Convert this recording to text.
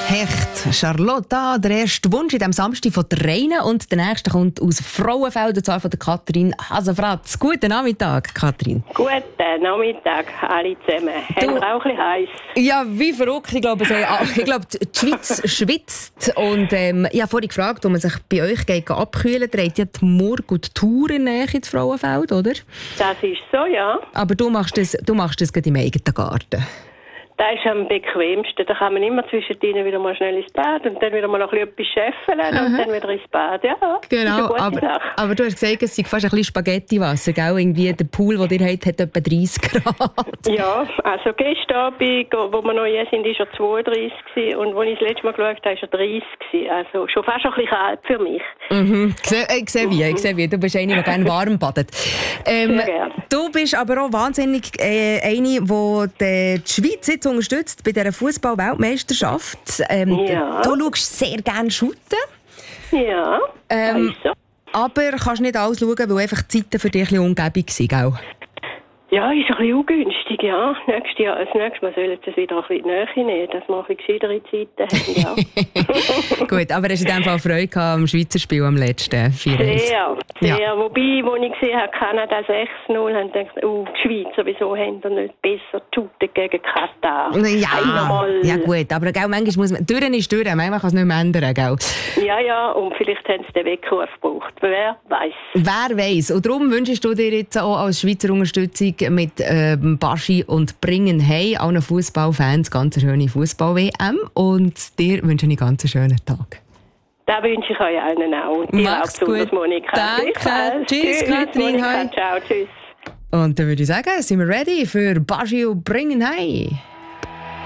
Hecht, Charlotta, der erste Wunsch in diesem Samstag von der Reine und der nächste kommt aus Frauenfeld, und zwar von der Katrin Hasenfratz. Guten Nachmittag, Katrin. Guten Nachmittag, alle zusammen. Haben wir auch ein bisschen heiß? Ja, wie verrückt. Ich glaube, die Schweiz schwitzt. Und ich habe vorhin gefragt, ob man sich bei euch abkühlen geht. Ihr habt ja die Morgen und die Tour in Nähe ins Frauenfeld, oder? Das ist so, ja. Aber du machst das gerade im eigenen Garten. Das ist am bequemsten. Da kann man immer zwischendrin wieder mal schnell ins Bad und dann wieder mal noch etwas scheffeln und dann wieder ins Bad. Ja, genau, aber du hast gesagt, es sei fast ein bisschen Spaghettiwasser, gell? Irgendwie der Pool, den ihr habt, hat etwa 30 Grad. Ja, also gestern Abend, wo wir noch hier sind, war er 32 gewesen, und als ich das letzte Mal geschaut habe, war er 30 gewesen. Also schon fast ein bisschen kalt für mich. Mhm. Ich sehe wie. Du bist eine, die gerne warm badet. Du bist aber auch wahnsinnig eine, die Schweiz jetzt unterstützt bei dieser Fußball-Weltmeisterschaft. Ja. Du schaust sehr gerne shooten. Ja, das ist so. Aber kannst nicht alles schauen, weil einfach die Zeiten für dich ein bisschen ungebig waren, gell? Ja, ist ein bisschen ungünstig, ja. Das nächste Mal sollen sie es wieder ein bisschen näher nehmen, dass wir ein bisschen gescheitere Zeiten haben, ja. Gut, aber hast du in dem Fall Freude gehabt am Schweizer Spiel am letzten 4-1? Sehr. Ja. Wobei, als ich gesehen habe, Kanada 6-0, habe ich gedacht, die Schweizer, wieso haben sie nicht besser shooten gegen Katar? Ja gut, aber gell, manchmal muss man... Durch ist durch, manchmal kann es nicht mehr ändern, gell? Ja, und vielleicht haben sie den Weckruf gebraucht. Wer weiß. Wer weiß. Und darum wünschst du dir jetzt auch als Schweizer Unterstützung mit Baschi und Bringen hey allen Fußballfans ganz eine schöne Fußball-WM und dir wünsche ich einen ganz schönen Tag. Das wünsche ich euch allen auch. Und dir auch, gut. Monika. Danke. Tschüss, Katrin. Monika. Ciao, tschüss. Und dann würde ich sagen, sind wir ready für Baschi und Bringen hey.